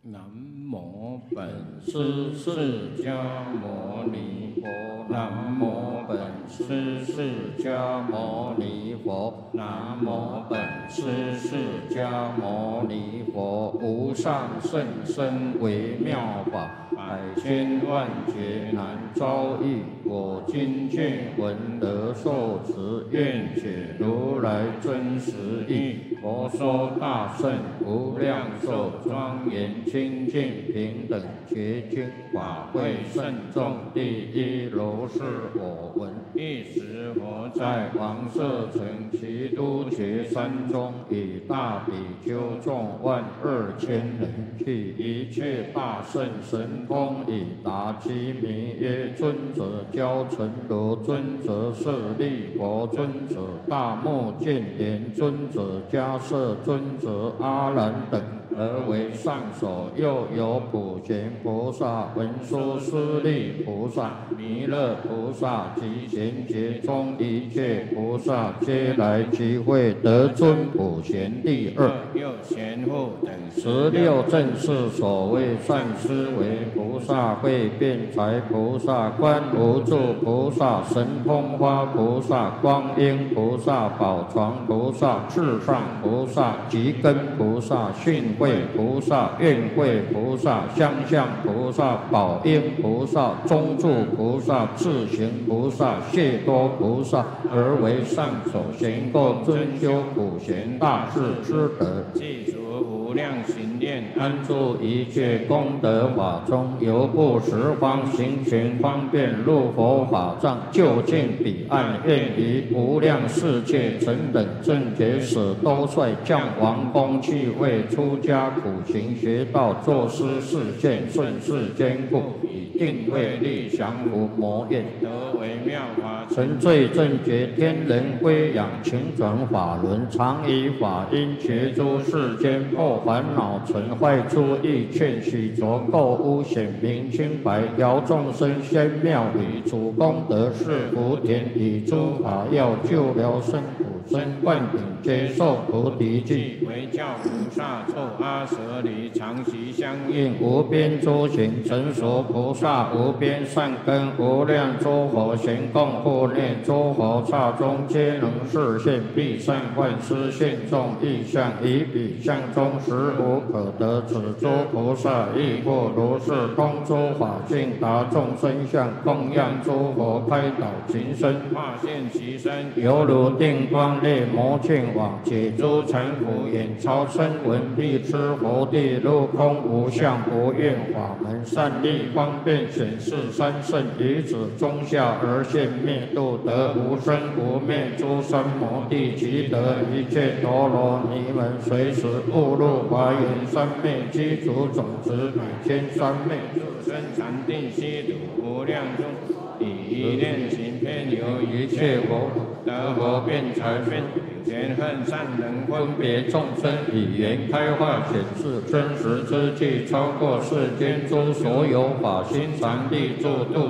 南无本师释迦牟尼佛。南无本师释迦牟尼佛。南无本师释迦牟尼佛。无上甚深微妙法，百千万劫难遭遇。我今见闻得受持，愿解如来真实义。佛说大圣无量寿庄严清净平等觉经法会慎重第一如是我闻。一时佛在王舍城其都伽山中，以大比丘众12000人，去一切大圣神通已达，其名曰尊者交陈如尊者、舍利佛尊者、大目犍连尊者、迦摄尊者、阿难等，而为上首。又有普贤菩萨、文殊师利菩萨、弥勒菩萨及贤劫中一切菩萨，皆来集会，得尊普贤第二。又贤护等16正是所谓善思维菩萨、会辩才菩萨、观无住菩萨、神通花菩萨、光阴菩萨、宝床菩萨、至上菩萨、吉根菩萨、训慧菩萨、愿慧菩萨、相向菩萨、宝应菩萨、中住菩萨、智行菩萨、谢多菩萨，而为上首，行够尊修普贤大士之德，记除无量行念，安住一切功德法中，由不十方行权方便入佛法藏，就近彼岸，愿于无量世界成等正觉使，都率降王宫去为出家苦行学道，作师示现，顺世坚固，以定慧力降伏魔怨，得为妙法，成最正觉天人归养，勤转法轮，常以法音觉诸世间破烦恼尘，坏诸意劝许着垢污，显明清白，调众生仙妙理，主功德是福田，以诸法要救疗生苦生，灌顶接受菩提记，为教菩萨作阿舍离，常习相应，无边诸行成熟菩萨，无边善根，无量诸佛行供护念，诸佛刹中皆能示现，必善幻施现众意象，以彼相中实无可得。此诸菩萨亦复如是，通诸法性，达众生相，供养诸佛，开导情身，化现其身，犹如定光烈魔犍网，解诸尘苦，眼超声闻，必知佛地入空无相无愿法门，善利方便显示三圣，以此中下而现灭度，得无生无灭诸三摩地，其得一切陀罗尼门，随时误入华严三昧，基础种子百千三昧，入生禅定悉土无量中，以一念行遍游一切佛，得佛辩才辩前恨善人分别众生，以言开化显示真实之际，超过世间诸所有法心常力助度。